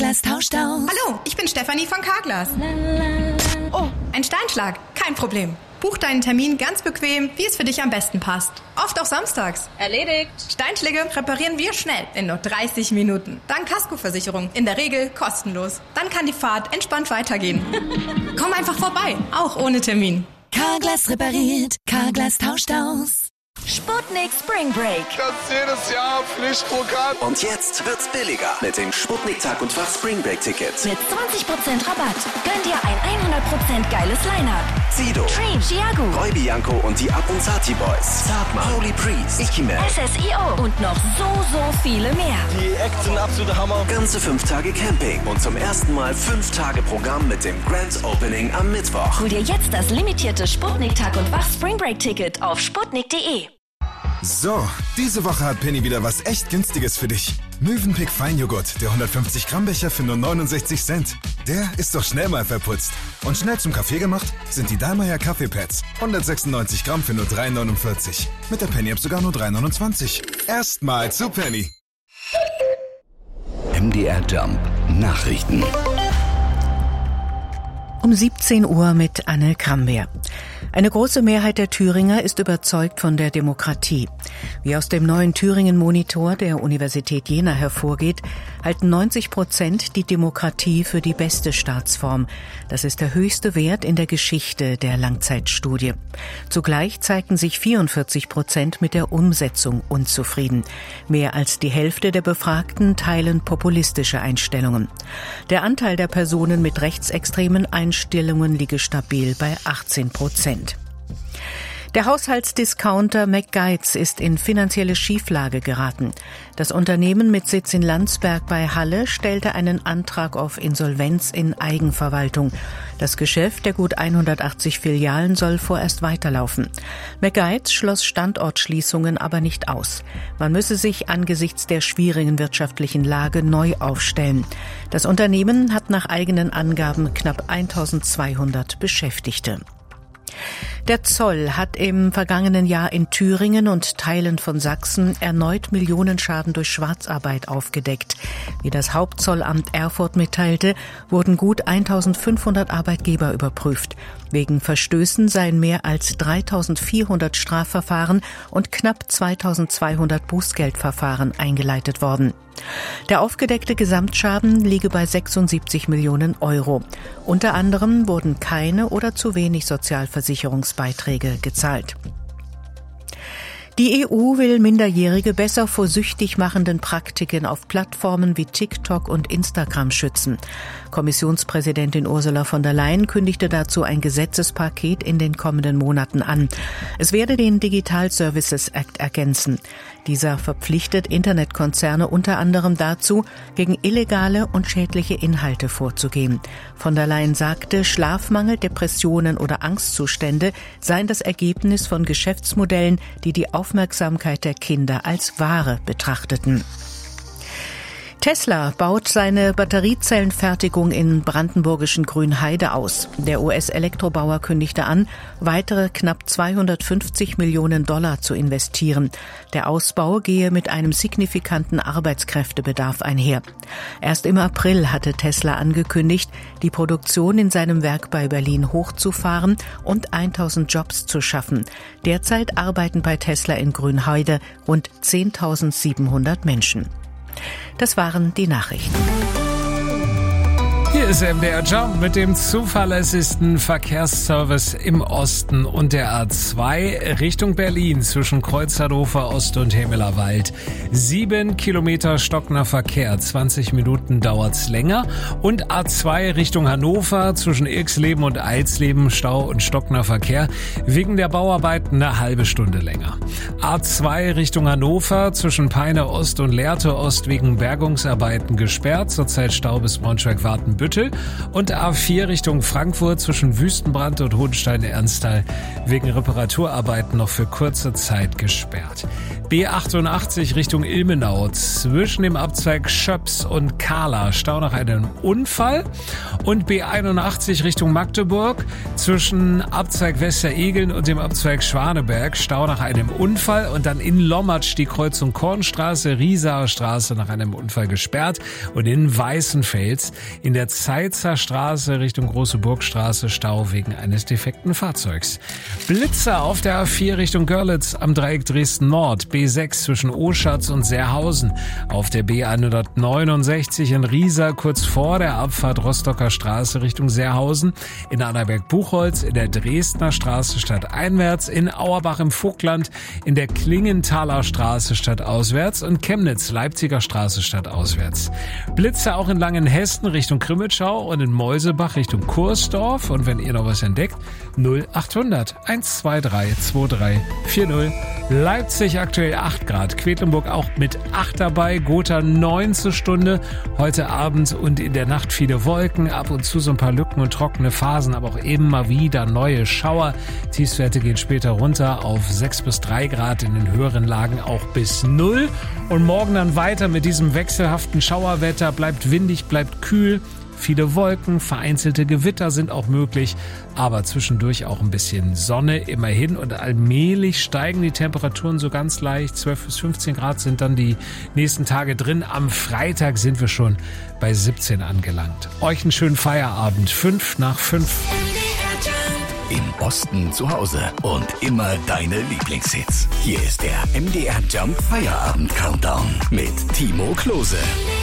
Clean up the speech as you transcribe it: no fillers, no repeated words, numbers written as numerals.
Carglass tauscht aus. Hallo, ich bin Stefanie von Carglass. Oh, ein Steinschlag. Kein Problem. Buch deinen Termin ganz bequem, wie es für dich am besten passt. Oft auch samstags. Erledigt. Steinschläge reparieren wir schnell, in nur 30 Minuten. Dann Kaskoversicherung, in der Regel kostenlos. Dann kann die Fahrt entspannt weitergehen. Komm einfach vorbei, auch ohne Termin. Carglass repariert, Carglass tauscht aus. Sputnik Spring Break. Das ist jedes Jahr Pflichtprogramm. Und jetzt wird's billiger mit dem Sputnik Tag und Fach Spring Break Ticket. Mit 20% Rabatt. Gönn dir ein 100% geiles Line-Up. Sido, Dream, Chiago, Roy Bianco und die Abunzati Boys. Zartmann, Holy Priest, Ikiman, SSIO und noch so viele mehr. Die Acts sind absolute Hammer. Ganze 5 Tage Camping und zum ersten Mal 5 Tage Programm mit dem Grand Opening am Mittwoch. Hol dir jetzt das limitierte Sputnik Tag und Wach Spring Break Ticket auf sputnik.de. So, diese Woche hat Penny wieder was echt Günstiges für dich. Mövenpick Feinjoghurt, der 150 Gramm Becher für nur 69 Cent. Der ist doch schnell mal verputzt. Und schnell zum Kaffee gemacht sind die Dallmayr Kaffeepads. 196 Gramm für nur 3,49. Mit der Penny-App sogar nur 3,29. Erstmal zu Penny. MDR Jump Nachrichten. Um 17 Uhr mit Anne Krambeer. Eine große Mehrheit der Thüringer ist überzeugt von der Demokratie. Wie aus dem neuen Thüringen-Monitor der Universität Jena hervorgeht, halten 90% die Demokratie für die beste Staatsform. Das ist der höchste Wert in der Geschichte der Langzeitstudie. Zugleich zeigten sich 44% mit der Umsetzung unzufrieden. Mehr als die Hälfte der Befragten teilen populistische Einstellungen. Der Anteil der Personen mit rechtsextremen Einstellungen liege stabil bei 18%. Der Haushaltsdiscounter McGuides ist in finanzielle Schieflage geraten. Das Unternehmen mit Sitz in Landsberg bei Halle stellte einen Antrag auf Insolvenz in Eigenverwaltung. Das Geschäft der gut 180 Filialen soll vorerst weiterlaufen. McGuides schloss Standortschließungen aber nicht aus. Man müsse sich angesichts der schwierigen wirtschaftlichen Lage neu aufstellen. Das Unternehmen hat nach eigenen Angaben knapp 1200 Beschäftigte. Der Zoll hat im vergangenen Jahr in Thüringen und Teilen von Sachsen erneut Millionenschaden durch Schwarzarbeit aufgedeckt. Wie das Hauptzollamt Erfurt mitteilte, wurden gut 1500 Arbeitgeber überprüft. Wegen Verstößen seien mehr als 3400 Strafverfahren und knapp 2200 Bußgeldverfahren eingeleitet worden. Der aufgedeckte Gesamtschaden liege bei 76 Millionen Euro. Unter anderem wurden keine oder zu wenig Sozialversicherungsbeiträge gezahlt. Die EU will Minderjährige besser vor süchtig machenden Praktiken auf Plattformen wie TikTok und Instagram schützen. Kommissionspräsidentin Ursula von der Leyen kündigte dazu ein Gesetzespaket in den kommenden Monaten an. Es werde den Digital Services Act ergänzen. Dieser verpflichtet Internetkonzerne unter anderem dazu, gegen illegale und schädliche Inhalte vorzugehen. Von der Leyen sagte, Schlafmangel, Depressionen oder Angstzustände seien das Ergebnis von Geschäftsmodellen, die die Aufmerksamkeit der Kinder als Ware betrachteten. Tesla baut seine Batteriezellenfertigung in brandenburgischen Grünheide aus. Der US-Elektrobauer kündigte an, weitere knapp $250 Millionen zu investieren. Der Ausbau gehe mit einem signifikanten Arbeitskräftebedarf einher. Erst im April hatte Tesla angekündigt, die Produktion in seinem Werk bei Berlin hochzufahren und 1000 Jobs zu schaffen. Derzeit arbeiten bei Tesla in Grünheide rund 10.700 Menschen. Das waren die Nachrichten. Hier ist MDR Jump mit dem zuverlässigsten Verkehrsservice im Osten und der A2 Richtung Berlin zwischen Kreuz Hannover Ost und Hemmelerwald. 7 Kilometer stockender Verkehr, 20 Minuten dauert's länger. Und A2 Richtung Hannover zwischen Irxleben und Eilsleben Stau und stockender Verkehr, wegen der Bauarbeiten eine halbe Stunde länger. A2 Richtung Hannover zwischen Peine Ost und Lehrte Ost wegen Bergungsarbeiten gesperrt, zurzeit Stau bis Braunschweig-Wartenbüttel. Wolfenbüttel und A4 Richtung Frankfurt zwischen Wüstenbrand und Hohenstein-Ernsthal wegen Reparaturarbeiten noch für kurze Zeit gesperrt. B88 Richtung Ilmenau zwischen dem Abzweig Schöps und Kahla, Stau nach einem Unfall. Und B81 Richtung Magdeburg zwischen Abzweig Westeregeln und dem Abzweig Schwaneberg, Stau nach einem Unfall. Und dann in Lommatsch die Kreuzung Kornstraße, Riesaer Straße nach einem Unfall gesperrt. Und in Weißenfels in der Zeitzer Straße Richtung Große Burgstraße Stau wegen eines defekten Fahrzeugs. Blitzer auf der A4 Richtung Görlitz am Dreieck Dresden Nord, B6 zwischen Oschatz und Seerhausen. Auf der B169 in Riesa kurz vor der Abfahrt Rostocker Straße Richtung Seerhausen. In Annaberg-Buchholz in der Dresdner Straße stadteinwärts. In Auerbach im Vogtland in der Klingenthaler Straße stadtauswärts. Und Chemnitz Leipziger Straße stadtauswärts. Blitze auch in Langenhessen Richtung Crimmitschau und in Meusebach Richtung Kursdorf. Und wenn ihr noch was entdeckt, 0800 123 2340. Leipzig aktuell 8 Grad, Quedlinburg auch mit 8 dabei, Gotha 9 zur Stunde. Heute Abend und in der Nacht viele Wolken, ab und zu so ein paar Lücken und trockene Phasen, aber auch immer wieder neue Schauer. Tiefstwerte gehen später runter auf 6 bis 3 Grad, in den höheren Lagen auch bis 0. Und morgen dann weiter mit diesem wechselhaften Schauerwetter, bleibt windig, bleibt kühl. Viele Wolken, vereinzelte Gewitter sind auch möglich, aber zwischendurch auch ein bisschen Sonne immerhin und allmählich steigen die Temperaturen so ganz leicht. 12 bis 15 Grad sind dann die nächsten Tage drin. Am Freitag sind wir schon bei 17 angelangt. Euch einen schönen Feierabend. 5 nach 5. Im Osten zu Hause und immer deine Lieblingshits. Hier ist der MDR Jump Feierabend Countdown mit Timo Klose.